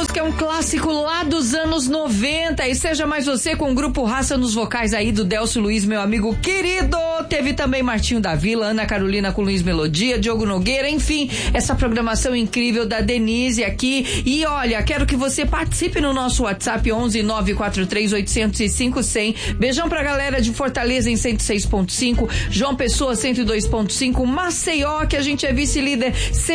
música é um clássico lá dos anos 90 e seja mais você com o grupo Raça nos vocais aí do Delcio Luiz, meu amigo querido. Teve também Martinho da Vila, Ana Carolina com Luiz Melodia, Diogo Nogueira, enfim, essa programação incrível da Denise aqui. E olha, quero que você participe no nosso WhatsApp 11 943 805 100. Beijão pra galera de Fortaleza em 106.5, João Pessoa 102.5, Maceió, que a gente é vice-líder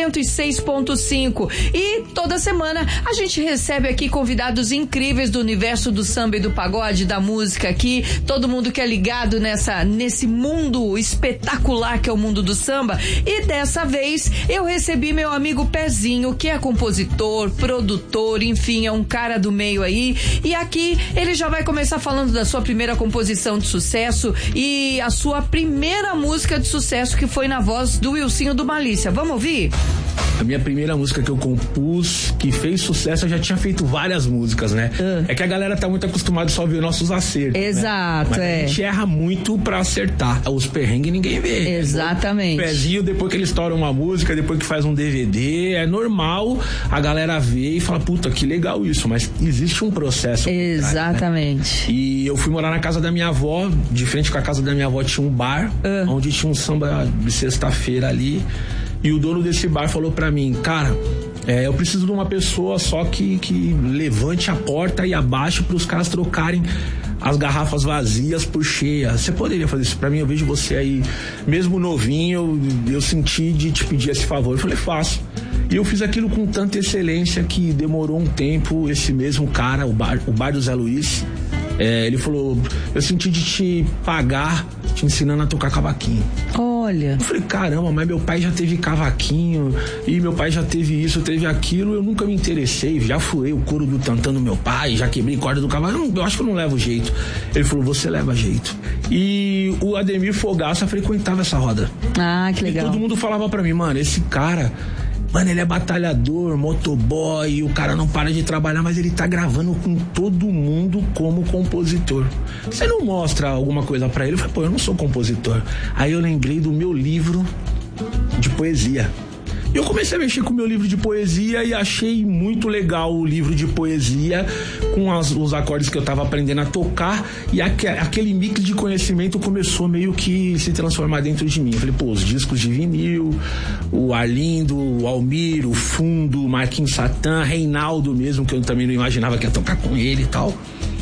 106.5. E toda semana a gente recebe aqui convidados incríveis do universo do samba e do pagode, da música aqui, todo mundo que é ligado nesse mundo espetacular que é o mundo do samba. E dessa vez eu recebi meu amigo Pezinho, que é compositor, produtor, enfim, é um cara do meio aí. E aqui ele já vai começar falando da sua primeira composição de sucesso e a sua primeira música de sucesso, que foi na voz do Wilsinho do Malícia. Vamos ouvir? A minha primeira música que eu compus, que fez sucesso, eu já tinha feito várias músicas, né? É que a galera tá muito acostumada só a ver nossos acertos. Exato, né? Mas a gente erra muito pra acertar. Os perrengues ninguém vê. Exatamente. O Pezinho, depois que ele estoura uma música, depois que faz um DVD, é normal a galera ver e falar, puta, que legal isso, mas existe um processo. Exatamente. Trás, né? E eu fui morar na casa da minha avó, de frente com a casa da minha avó tinha um bar, onde tinha um samba de sexta-feira ali. E o dono desse bar falou pra mim, cara, eu preciso de uma pessoa só que levante a porta e abaixe pros caras trocarem as garrafas vazias por cheias. Você poderia fazer isso pra mim? Eu vejo você aí, mesmo novinho, eu senti de te pedir esse favor. Eu falei, faço. E eu fiz aquilo com tanta excelência que demorou um tempo. Esse mesmo cara, o bar do Zé Luiz, ele falou, eu senti de te pagar te ensinando a tocar cavaquinho. Olha. Eu falei, caramba, mas meu pai já teve cavaquinho e meu pai já teve isso, teve aquilo, eu nunca me interessei, já furei o couro do tantão do meu pai, já quebrei corda do cavalo, eu acho que eu não levo jeito. Ele falou, você leva jeito. E o Ademir Fogaça frequentava essa roda. Ah, que legal. E todo mundo falava pra mim, mano, esse cara, mano, ele é batalhador, motoboy, o cara não para de trabalhar, mas ele tá gravando com todo mundo como compositor. Você não mostra alguma coisa pra ele? Eu falei, pô, eu não sou compositor. Aí eu lembrei do meu livro de poesia. Eu comecei a mexer com o meu livro de poesia e achei muito legal o livro de poesia com os acordes que eu tava aprendendo a tocar, e aquele mix de conhecimento começou meio que se transformar dentro de mim. Eu falei, pô, os discos de vinil, o Arlindo, o Almir, o Fundo, o Marquinhos Satã, Reinaldo mesmo, que eu também não imaginava que ia tocar com ele e tal.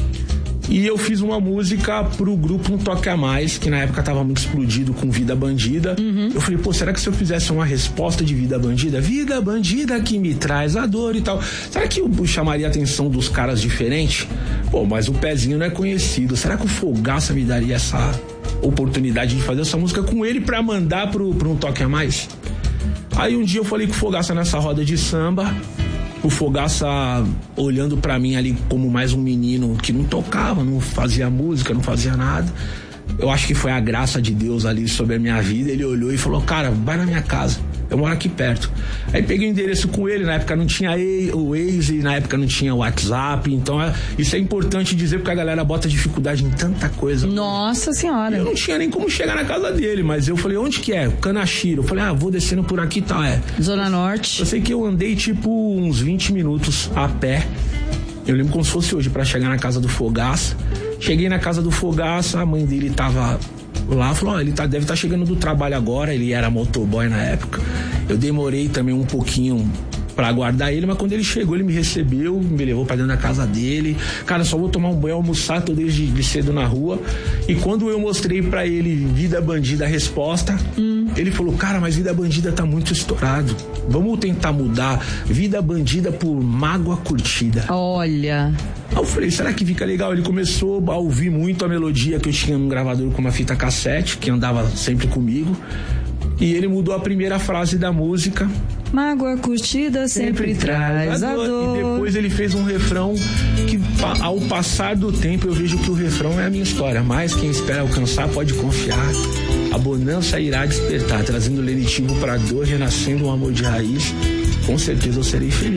E eu fiz uma música pro grupo Um Toque a Mais, que na época tava muito explodido com Vida Bandida. Eu falei, pô, será que se eu fizesse uma resposta de Vida Bandida? Vida bandida que me traz a dor e tal. Será que eu chamaria a atenção dos caras diferentes? Pô, mas o Pezinho não é conhecido. Será que o Fogaça me daria essa oportunidade de fazer essa música com ele pra mandar pro Um Toque a Mais? Aí um dia eu falei com o Fogaça nessa roda de samba. O Fogaça olhando pra mim ali como mais um menino que não tocava, não fazia música, não fazia nada. Eu acho que foi a graça de Deus ali sobre a minha vida. Ele olhou e falou, cara, vai na minha casa, eu moro aqui perto. Aí peguei o endereço com ele, na época não tinha o Waze, na época não tinha o WhatsApp, então isso é importante dizer, porque a galera bota dificuldade em tanta coisa. Nossa senhora. Eu não tinha nem como chegar na casa dele, mas eu falei, onde que é? Canachiro. Eu falei, vou descendo por aqui e tal, Zona Norte. Eu sei que eu andei tipo uns 20 minutos a pé, eu lembro como se fosse hoje, pra chegar na casa do Fogaça. Cheguei na casa do Fogaça, a mãe dele tava lá, falou, ele deve estar chegando do trabalho agora, ele era motoboy na época. Eu demorei também um pouquinho pra aguardar ele, mas quando ele chegou, ele me recebeu, me levou pra dentro da casa dele. Cara, só vou tomar um banho, almoçar, tô desde cedo na rua. E quando eu mostrei pra ele Vida Bandida, a resposta, ele falou, cara, mas Vida Bandida tá muito estourado, vamos tentar mudar Vida Bandida por Mágoa Curtida. Olha. Aí eu falei, será que fica legal? Ele começou a ouvir muito a melodia que eu tinha num gravador com uma fita cassete, que andava sempre comigo. E ele mudou a primeira frase da música. Mágoa curtida sempre traz a dor. E depois ele fez um refrão que, ao passar do tempo, eu vejo que o refrão é a minha história. Mas quem espera alcançar pode confiar. A bonança irá despertar, trazendo lenitivo pra dor, renascendo um amor de raiz. Com certeza eu serei feliz.